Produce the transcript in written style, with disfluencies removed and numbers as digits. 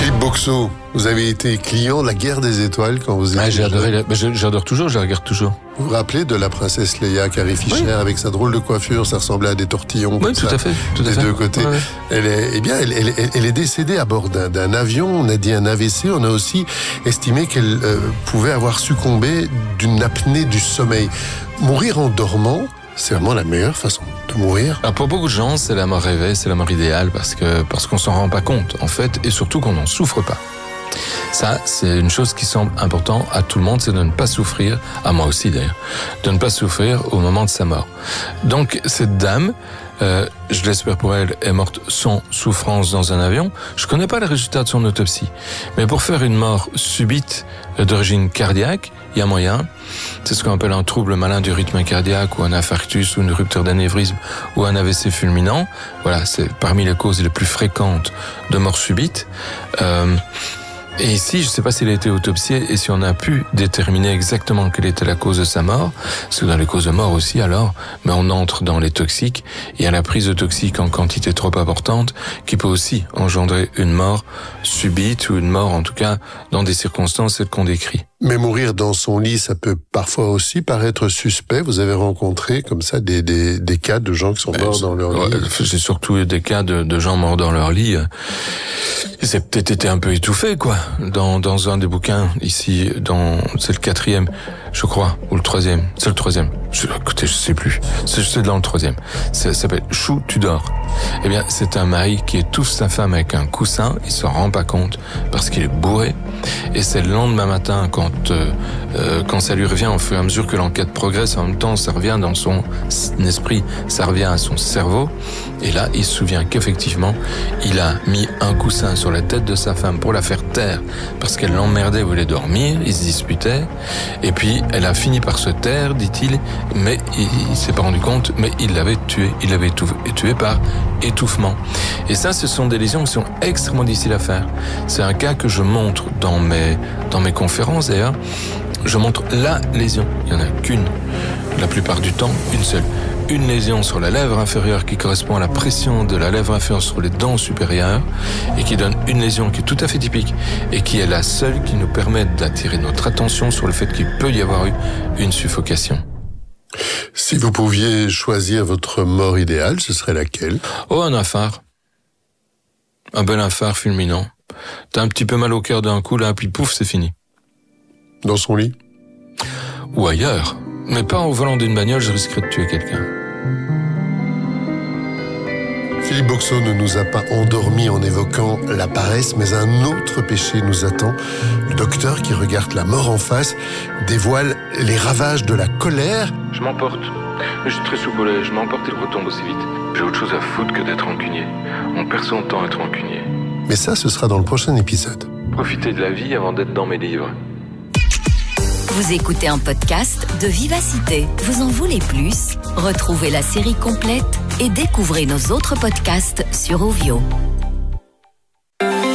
Philippe Boxeau, vous avez été client de la Guerre des Étoiles quand vous étiez j'adore toujours, je la regarde toujours. Vous vous rappelez de la princesse Leia, Carrie Fisher, avec sa drôle de coiffure, ça ressemblait à des tortillons. Oui, tout à fait. Des deux côtés. Ouais. Elle est décédée à bord d'un avion, on a dit un AVC, on a aussi estimé qu'elle pouvait avoir succombé d'une apnée du sommeil. Mourir en dormant, c'est vraiment la meilleure façon de mourir. Alors pour beaucoup de gens, c'est la mort rêvée, c'est la mort idéale parce qu'on s'en rend pas compte, en fait, et surtout qu'on n'en souffre pas. Ça, c'est une chose qui semble importante à tout le monde, c'est de ne pas souffrir, à moi aussi d'ailleurs, de ne pas souffrir au moment de sa mort. Donc cette dame, je l'espère pour elle, est morte sans souffrance dans un avion. Je connais pas les résultats de son autopsie, mais pour faire une mort subite d'origine cardiaque, il y a moyen. C'est ce qu'on appelle un trouble malin du rythme cardiaque ou un infarctus ou une rupture d'anévrisme ou un AVC fulminant. Voilà, c'est parmi les causes les plus fréquentes de mort subite. Et ici, je ne sais pas s'il a été autopsié et si on a pu déterminer exactement quelle était la cause de sa mort. Parce que dans les causes de mort aussi, alors, mais on entre dans les toxiques. Il y a la prise de toxiques en quantité trop importante qui peut aussi engendrer une mort subite ou une mort, en tout cas, dans des circonstances qu'on décrit. Mais mourir dans son lit, ça peut parfois aussi paraître suspect. Vous avez rencontré comme ça des cas de gens qui sont morts dans leur lit. C'est surtout des cas de gens morts dans leur lit. C'est peut-être été un peu étouffé, quoi. Dans un des bouquins, ici, c'est le 4e, je crois, ou le 3e. C'est le 3e. Écoutez, je sais plus. C'est dans le 3e. Ça s'appelle Chou, tu dors. Eh bien, c'est un mari qui étouffe sa femme avec un coussin. Il s'en rend pas compte parce qu'il est bourré. Et c'est le lendemain matin quand ça lui revient au fur et à mesure que l'enquête progresse, en même temps ça revient dans son esprit, ça revient à son cerveau, et là il se souvient qu'effectivement il a mis un coussin sur la tête de sa femme pour la faire taire parce qu'elle l'emmerdait, voulait dormir, ils se disputaient, et puis elle a fini par se taire, dit-il, mais il s'est pas rendu compte, mais il l'avait tué par étouffement. Et ça, ce sont des lésions qui sont extrêmement difficiles à faire. C'est un cas que je montre dans mes conférences d'ailleurs. Je montre la lésion. Il n'y en a qu'une. La plupart du temps, une seule. Une lésion sur la lèvre inférieure qui correspond à la pression de la lèvre inférieure sur les dents supérieures et qui donne une lésion qui est tout à fait typique et qui est la seule qui nous permet d'attirer notre attention sur le fait qu'il peut y avoir eu une suffocation. Si vous pouviez choisir votre mort idéale, ce serait laquelle ? Oh, un infart. Un bel infart fulminant. T'as un petit peu mal au cœur d'un coup, là, puis pouf, c'est fini. Dans son lit ? Ou ailleurs. Mais pas au volant d'une bagnole, je risquerais de tuer quelqu'un. Philippe Boxeau ne nous a pas endormis en évoquant la paresse, mais un autre péché nous attend. Le docteur qui regarde la mort en face dévoile les ravages de la colère. Je m'emporte. Je suis très soupolé, je m'emporte et je retombe aussi vite. J'ai autre chose à foutre que d'être rancunier. On perd son temps à être rancunier. Mais ça, ce sera dans le prochain épisode. Profitez de la vie avant d'être dans mes livres. Vous écoutez un podcast de Vivacité. Vous en voulez plus ? Retrouvez la série complète et découvrez nos autres podcasts sur Ovio.